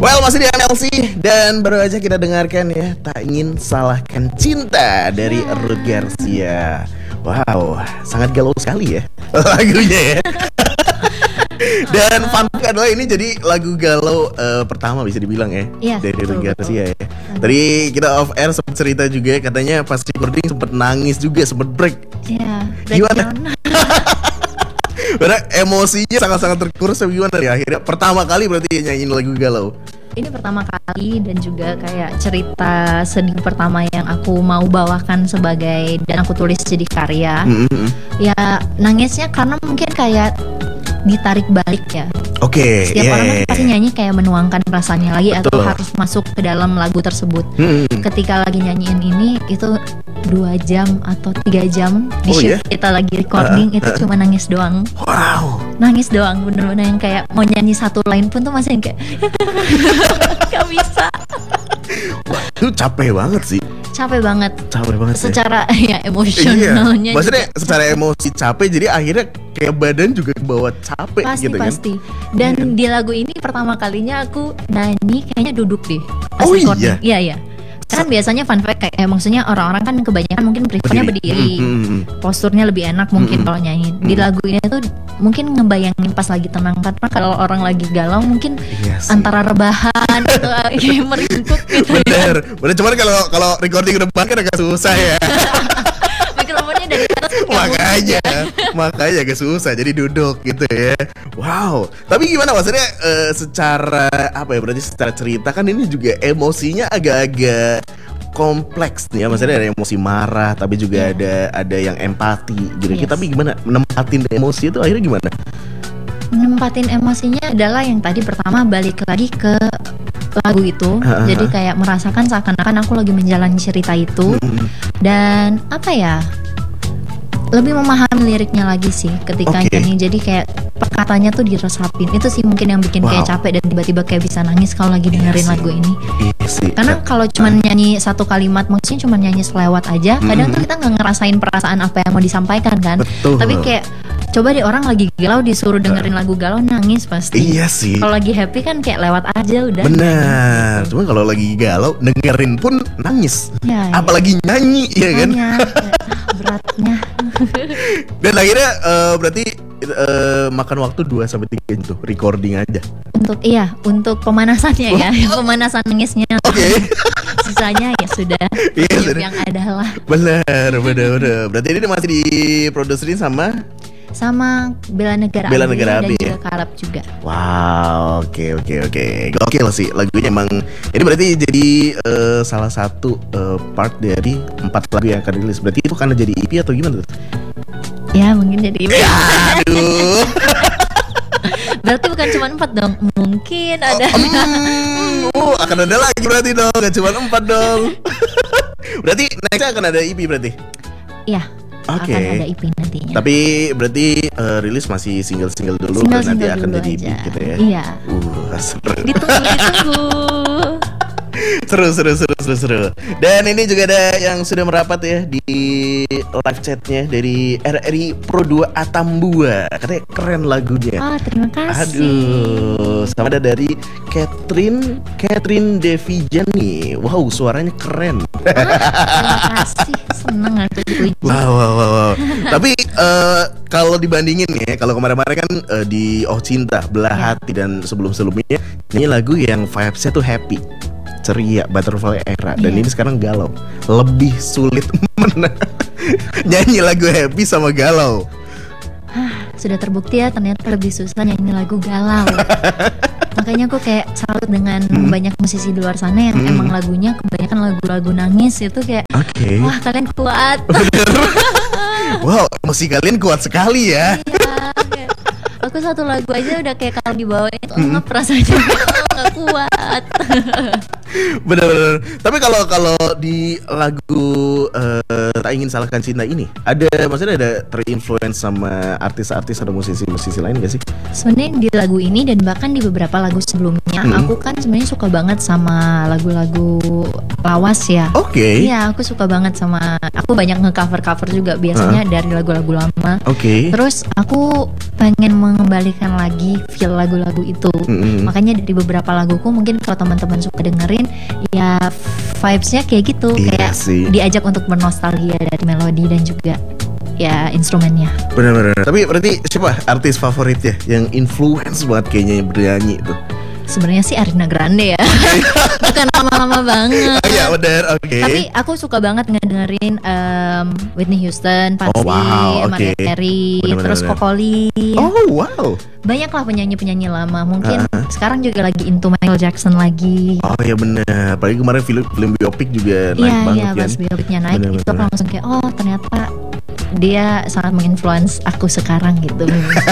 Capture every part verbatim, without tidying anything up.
Well, masih di N L C dan baru aja kita dengarkan ya Tak Ingin Salahkan Cinta dari Ruth Garcia. Wow, sangat galau sekali ya lagunya ya. Dan fun fact adalah ini jadi lagu galau uh, pertama bisa dibilang ya, ya dari Ruth Garcia ya. Betul. Tadi kita off air sempat cerita juga katanya pas recording sempat nangis juga, sempat break. Iya, gimana? Karena emosinya sangat-sangat terkuras. Gimana ya akhirnya pertama kali berarti nyanyiin lagu galau? Ini pertama kali dan juga kayak cerita sedih pertama yang aku mau bawakan sebagai dan aku tulis jadi karya. Mm-hmm. Ya nangisnya karena mungkin kayak ditarik balik ya. Oke. Okay, Setiap yeah, orang kan yeah, pasti nyanyi kayak menuangkan rasanya lagi. Betul. Atau harus masuk ke dalam lagu tersebut. Mm-hmm. Ketika lagi nyanyiin ini itu dua jam atau tiga jam di oh, shoot yeah? kita lagi recording uh, itu uh, cuma nangis doang. Wow. Nangis doang, bener-bener yang kayak mau nyanyi satu line pun tuh masih yang kayak gak bisa. Wah, itu capek banget sih. Capek banget. Capek banget secara ya, ya emosionalnya. Iya. Maksudnya juga. Secara emosi capek, jadi akhirnya kayak badan juga bawa capek pasti, gitu kan. Pasti Dan yeah. di lagu ini pertama kalinya aku nyanyi kayaknya duduk deh pas oh recording. iya? Iya, iya. Kan biasanya fun fact kayak eh, maksudnya orang-orang kan kebanyakan mungkin prefernya berdiri, hmm. posturnya lebih enak mungkin hmm. kalau nyanyi. Di lagu ini tuh mungkin ngebayangin pas lagi tenang, karena kalau orang lagi galau mungkin yes, antara rebahan atau meringkuk gitu. Bener, ya. Bener. Cuman kalau kalau recording rebahan kan agak susah ya. Mikrofonnya dari atas makanya, makanya agak susah. Jadi duduk gitu ya. Wow. Tapi gimana maksudnya uh, secara apa ya? Berarti secara cerita kan ini juga emosinya agak-agak kompleks nih ya. Maksudnya ada emosi marah, tapi juga yeah. ada ada yang empati gitu. Yes. Tapi gimana menempatin emosi itu akhirnya gimana? Menempatin emosinya adalah yang tadi pertama balik lagi ke lagu itu. Uh-huh. Jadi kayak merasakan seakan-akan aku lagi menjalani cerita itu. Uh-huh. Dan apa ya, lebih memahami liriknya lagi sih ketika okay. nyanyi. Jadi kayak perkataannya tuh diresapin. Itu sih mungkin yang bikin wow. kayak capek dan tiba-tiba kayak bisa nangis kalau lagi dengerin yes, lagu ini. Yes, karena kalau cuma nyanyi satu kalimat, maksudnya cuma nyanyi selewat aja, kadang mm-hmm. tuh kita nggak ngerasain perasaan apa yang mau disampaikan kan. Betul. Tapi kayak coba deh orang lagi galau disuruh dengerin lagu galau, nangis pasti. Iya sih. Kalau lagi happy kan kayak lewat aja udah. Benar. Cuma kalau lagi galau dengerin pun nangis. Ya, apalagi ya. nyanyi ya kan. Ya, beratnya. Dan akhirnya uh, berarti uh, makan waktu dua sampai tiga jam tuh recording aja. Untuk iya, untuk pemanasannya ya, pemanasan nangisnya. Oke. Okay. Sisanya ya sudah. Iya, yang ada lah. Benar, benar, benar. Berarti ini masih diproduserin sama sama Bella Negara Bella Negara dan Abi, juga ya? Karab juga. Wow, oke okay, oke okay, oke. Okay. Gokil sih lagunya emang. Ini berarti jadi uh, salah satu uh, part dari empat lagu yang akan rilis. Berarti itu karena jadi E P atau gimana tuh? Ya mungkin jadi E P. Ya, aduh. Berarti bukan cuma empat dong. Mungkin ada. Oh, mm, oh, akan ada lagi berarti dong. Gak cuma empat dong. Berarti nextnya akan ada E P berarti? Iya. Okay. Akan ada E P nantinya. Tapi berarti uh, rilis masih single-single dulu, single, nanti single akan jadi aja. E P gitu ya. Iya. Uh, seru. Ditunggu, ditunggu. Seru, seru, seru, seru, seru. Dan ini juga ada yang sudah merapat ya di live chatnya dari R R I Pro dua Atambua. Katanya keren lagunya. Oh, terima kasih. Aduh, sama ada dari Catherine Catherine Devijani. Wow, suaranya keren. Ah, terima kasih, seneng aku dipuji. Wow, wow, wow, wow. Tapi uh, kalau dibandingin ya, kalau kemarin-kemarin kan uh, di Oh Cinta, Belah ya. Hati dan sebelum-sebelumnya ini lagu yang vibes-nya tuh happy, ceria, butterfly era. Dan yeah. ini sekarang galau. Lebih sulit mana nyanyi lagu happy sama galau. Hah, sudah terbukti ya ternyata lebih susah nyanyi lagu galau. Makanya aku kayak salut dengan hmm. banyak musisi di luar sana yang hmm. emang lagunya kebanyakan lagu-lagu nangis itu kayak okay. wah kalian kuat. Wow, emosi kalian kuat sekali ya. Iya, kayak, aku satu lagu aja udah kayak kalau dibawain itu hmm. ngap rasanya. Gak kuat. Bener-bener. Tapi kalau kalau di lagu uh, Tak Ingin Salahkan Cinta ini, ada maksudnya ada terinfluence sama artis-artis atau musisi-musisi lain gak sih? Sebenarnya di lagu ini dan bahkan di beberapa lagu sebelumnya, Hmm. aku kan sebenarnya suka banget sama lagu-lagu lawas ya. Oke. Iya, aku suka banget sama. Aku banyak nge-cover-cover juga biasanya dari lagu-lagu lama. Oke. Terus aku pengen mengembalikan lagi feel lagu-lagu itu. Mm-mm. Makanya dari beberapa laguku mungkin kalau teman-teman suka dengerin, ya vibes-nya kayak gitu, Iya kayak sih. diajak untuk bernostalgia dari melodi dan juga ya instrumennya. Bener-bener. Tapi berarti siapa artis favoritnya yang influence banget kayaknya yang bernyanyi itu? Sebenarnya sih Ariana Grande ya. Bukan lama-lama banget. Oh iya bener, oke. Tapi aku suka banget ngedengerin um, Whitney Houston, pasti, Oh, wow, oke. Mariah Carey, Bener-bener, terus bener. Kokoli. Oh wow. Banyak lah penyanyi-penyanyi lama. Mungkin Uh-uh. sekarang juga lagi into Michael Jackson lagi. Oh iya bener. Apalagi kemarin film film biopik juga naik Iya, banget iya, kan. pas biopiknya naik Bener-bener. itu aku langsung kayak oh ternyata dia sangat menginfluence aku sekarang gitu.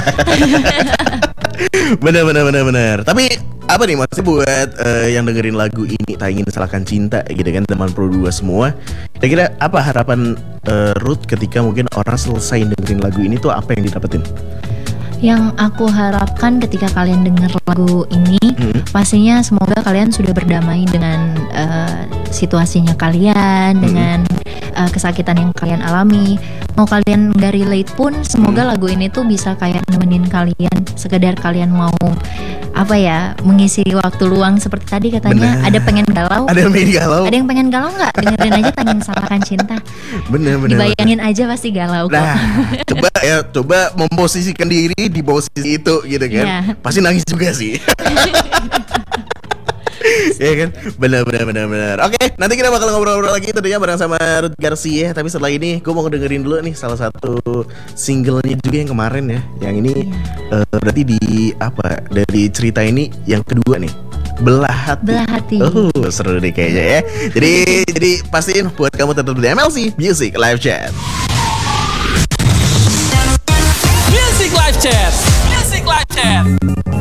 Bener bener bener bener. Tapi apa nih maksudnya buat eh, yang dengerin lagu ini Tak Ingin Salahkan Cinta gitu kan teman Pro dua semua. Kira-kira apa harapan eh, Ruth ketika mungkin orang selesai dengerin lagu ini tuh apa yang didapetin? Yang aku harapkan ketika kalian dengar lagu ini, Hmm. pastinya semoga kalian sudah berdamai dengan uh, situasinya kalian, dengan uh, kesakitan yang kalian alami. Mau kalian nggak relate pun, semoga lagu ini tuh bisa kayak nemenin kalian. Sekedar kalian mau apa ya, mengisi waktu luang seperti tadi katanya. Bener. Ada pengen galau, Ada yang main galau? ada yang pengen galau nggak? Dengerin aja Tak Ingin Salahkan Cinta. Bener bener. Dibayangin aja pasti galau kok. Nah, coba ya, coba memposisikan diri di posisi itu gitu kan. Iya. Pasti nangis juga sih. Iya kan, benar benar benar benar. Oke, nanti kita bakal ngobrol-ngobrol lagi tentunya bareng sama Ruth Garcia. Tapi setelah ini, gue mau dengerin dulu nih salah satu singlenya juga yang kemarin ya. Yang ini eh, berarti di apa? Dari cerita ini yang kedua nih, Belah Hati. Belah Hati. Oh, seru deh kayaknya ya. Jadi jadi pastiin buat kamu tetap di M L C Music Live Chat. Music Live Chat. Music Live Chat.